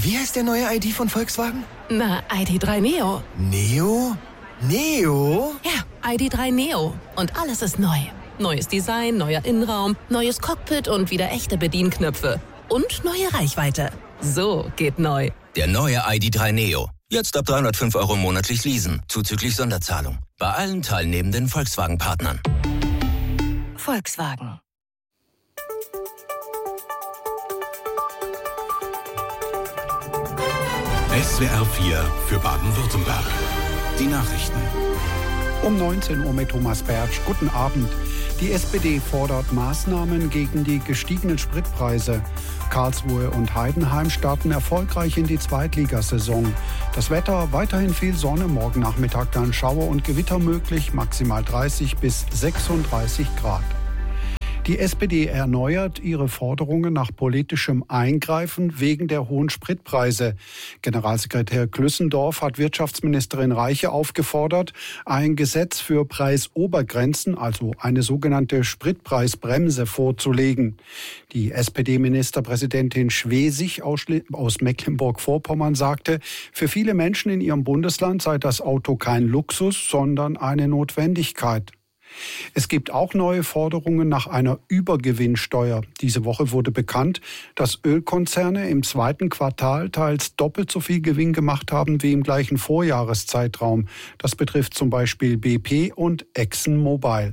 Wie heißt der neue ID von Volkswagen? Na, ID.3 Neo. Neo? Neo? Ja, ID.3 Neo. Und alles ist neu. Neues Design, neuer Innenraum, neues Cockpit und wieder echte Bedienknöpfe. Und neue Reichweite. So geht neu. Der neue ID.3 Neo. Jetzt ab 305 € monatlich leasen, zuzüglich Sonderzahlung. Bei allen teilnehmenden Volkswagen-Partnern. Volkswagen. SWR 4 für Baden-Württemberg. Die Nachrichten. Um 19 Uhr mit Thomas Bertsch. Guten Abend. Die SPD fordert Maßnahmen gegen die gestiegenen Spritpreise. Karlsruhe und Heidenheim starten erfolgreich in die Zweitligasaison. Das Wetter, weiterhin viel Sonne, morgen Nachmittag dann Schauer und Gewitter möglich, maximal 30 bis 36 Grad. Die SPD erneuert ihre Forderungen nach politischem Eingreifen wegen der hohen Spritpreise. Generalsekretär Klüssendorf hat Wirtschaftsministerin Reiche aufgefordert, ein Gesetz für Preisobergrenzen, also eine sogenannte Spritpreisbremse, vorzulegen. Die SPD-Ministerpräsidentin Schwesig aus Mecklenburg-Vorpommern sagte, für viele Menschen in ihrem Bundesland sei das Auto kein Luxus, sondern eine Notwendigkeit. Es gibt auch neue Forderungen nach einer Übergewinnsteuer. Diese Woche wurde bekannt, dass Ölkonzerne im zweiten Quartal teils doppelt so viel Gewinn gemacht haben wie im gleichen Vorjahreszeitraum. Das betrifft zum Beispiel BP und ExxonMobil.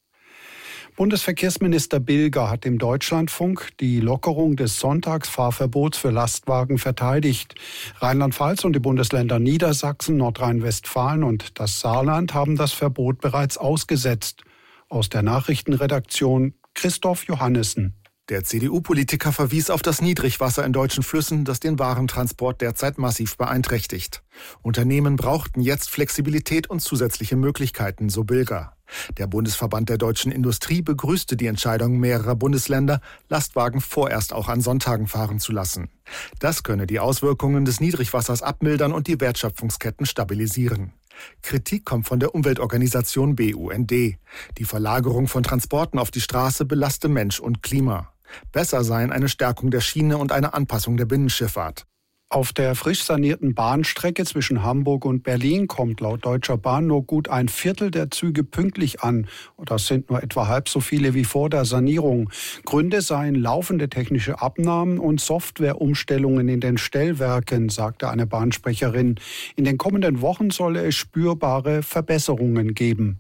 Bundesverkehrsminister Bilger hat im Deutschlandfunk die Lockerung des Sonntagsfahrverbots für Lastwagen verteidigt. Rheinland-Pfalz und die Bundesländer Niedersachsen, Nordrhein-Westfalen und das Saarland haben das Verbot bereits ausgesetzt. Aus der Nachrichtenredaktion Christoph Johannessen. Der CDU-Politiker verwies auf das Niedrigwasser in deutschen Flüssen, das den Warentransport derzeit massiv beeinträchtigt. Unternehmen brauchten jetzt Flexibilität und zusätzliche Möglichkeiten, so Bilger. Der Bundesverband der deutschen Industrie begrüßte die Entscheidung mehrerer Bundesländer, Lastwagen vorerst auch an Sonntagen fahren zu lassen. Das könne die Auswirkungen des Niedrigwassers abmildern und die Wertschöpfungsketten stabilisieren. Kritik kommt von der Umweltorganisation BUND. Die Verlagerung von Transporten auf die Straße belaste Mensch und Klima. Besser seien eine Stärkung der Schiene und eine Anpassung der Binnenschifffahrt. Auf der frisch sanierten Bahnstrecke zwischen Hamburg und Berlin kommt laut Deutscher Bahn nur gut ein Viertel der Züge pünktlich an. Das sind nur etwa halb so viele wie vor der Sanierung. Gründe seien laufende technische Abnahmen und Softwareumstellungen in den Stellwerken, sagte eine Bahnsprecherin. In den kommenden Wochen solle es spürbare Verbesserungen geben.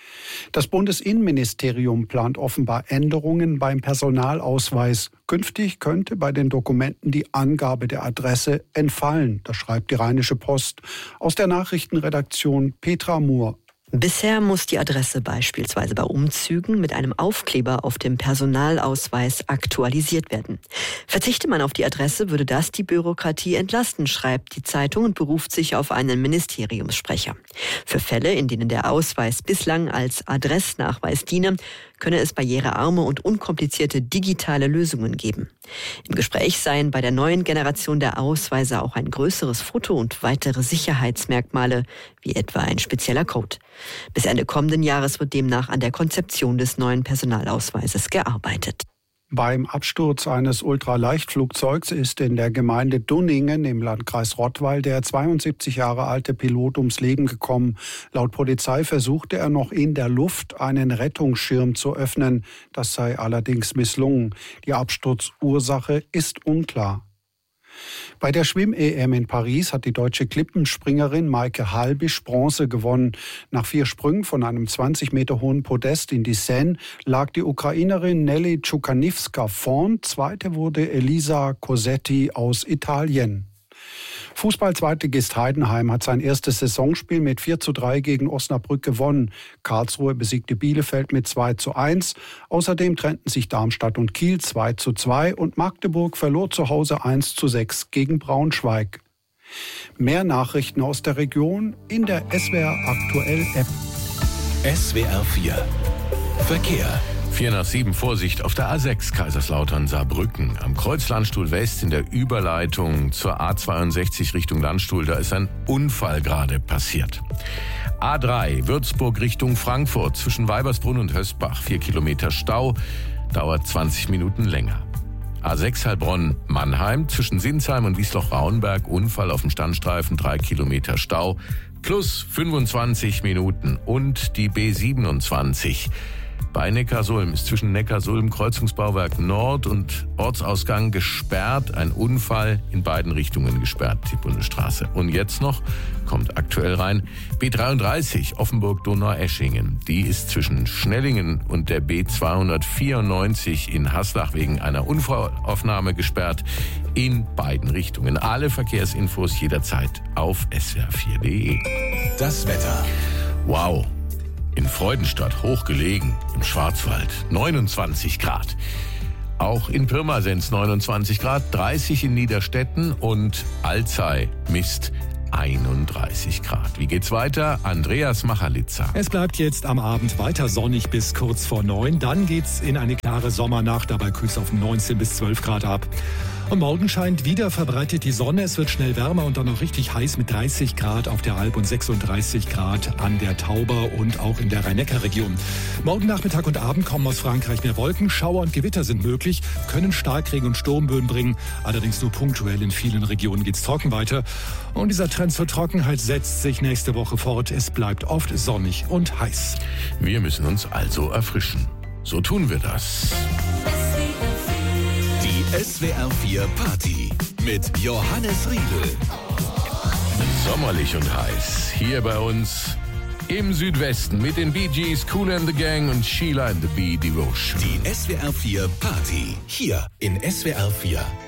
Das Bundesinnenministerium plant offenbar Änderungen beim Personalausweis. Künftig könnte bei den Dokumenten die Angabe der Adresse entfallen. Das schreibt die Rheinische Post. Aus der Nachrichtenredaktion Petra Mohr. Bisher muss die Adresse beispielsweise bei Umzügen mit einem Aufkleber auf dem Personalausweis aktualisiert werden. Verzichte man auf die Adresse, würde das die Bürokratie entlasten, schreibt die Zeitung und beruft sich auf einen Ministeriumssprecher. Für Fälle, in denen der Ausweis bislang als Adressnachweis diene, könne es barrierearme und unkomplizierte digitale Lösungen geben. Im Gespräch seien bei der neuen Generation der Ausweise auch ein größeres Foto und weitere Sicherheitsmerkmale, wie etwa ein spezieller Code. Bis Ende kommenden Jahres wird demnach an der Konzeption des neuen Personalausweises gearbeitet. Beim Absturz eines Ultraleichtflugzeugs ist in der Gemeinde Dunningen im Landkreis Rottweil der 72 Jahre alte Pilot ums Leben gekommen. Laut Polizei versuchte er noch in der Luft einen Rettungsschirm zu öffnen. Das sei allerdings misslungen. Die Absturzursache ist unklar. Bei der Schwimm-EM in Paris hat die deutsche Klippenspringerin Maike Halbisch Bronze gewonnen. Nach 4 Sprüngen von einem 20 Meter hohen Podest in die Seine lag die Ukrainerin Nelly Czukaniwska vorn. Zweite wurde Elisa Cosetti aus Italien. Fußball-Zweitligist Heidenheim hat sein erstes Saisonspiel mit 4:3 gegen Osnabrück gewonnen. Karlsruhe besiegte Bielefeld mit 2:1. Außerdem trennten sich Darmstadt und Kiel 2:2 und Magdeburg verlor zu Hause 1:6 gegen Braunschweig. Mehr Nachrichten aus der Region in der SWR Aktuell App. SWR 4 Verkehr. 4:07 Vorsicht auf der A6 Kaiserslautern-Saarbrücken. Am Kreuzlandstuhl West in der Überleitung zur A62 Richtung Landstuhl, da ist ein Unfall gerade passiert. A3 Würzburg Richtung Frankfurt zwischen Weibersbrunn und Hösbach. 4 Kilometer Stau, dauert 20 Minuten länger. A6 Heilbronn-Mannheim zwischen Sinsheim und Wiesloch-Rauenberg. Unfall auf dem Standstreifen, 3 Kilometer Stau. Plus 25 Minuten. Und die B27 bei Neckarsulm ist zwischen Neckarsulm, Kreuzungsbauwerk Nord und Ortsausgang gesperrt. Ein Unfall in beiden Richtungen gesperrt, die Bundesstraße. Und jetzt noch, kommt aktuell rein, B33 Offenburg-Donaueschingen. Die ist zwischen Schnellingen und der B294 in Haslach wegen einer Unfallaufnahme gesperrt. In beiden Richtungen. Alle Verkehrsinfos jederzeit auf swr4.de. Das Wetter. Wow. In Freudenstadt, hochgelegen, im Schwarzwald, 29 Grad. Auch in Pirmasens 29 Grad, 30 in Niederstetten und Alzey misst 31 Grad. Wie geht's weiter? Andreas Machalitza. Es bleibt jetzt am Abend weiter sonnig bis kurz vor 9. Dann geht's in eine klare Sommernacht, dabei kühlt es auf 19 bis 12 Grad ab. Und morgen scheint wieder verbreitet die Sonne. Es wird schnell wärmer und dann noch richtig heiß mit 30 Grad auf der Alp und 36 Grad an der Tauber und auch in der Rhein-Neckar-Region. Morgen Nachmittag und Abend kommen aus Frankreich mehr Wolken. Schauer und Gewitter sind möglich, können Starkregen und Sturmböen bringen. Allerdings nur punktuell. In vielen Regionen geht's trocken weiter. Und dieser Trend zur Trockenheit setzt sich nächste Woche fort. Es bleibt oft sonnig und heiß. Wir müssen uns also erfrischen. So tun wir das. Die SWR 4 Party mit Johannes Riedel. Sommerlich und heiß. Hier bei uns im Südwesten mit den Bee Gees, Kool and the Gang und Sheila and the Bee Devotion. Die SWR 4 Party hier in SWR 4.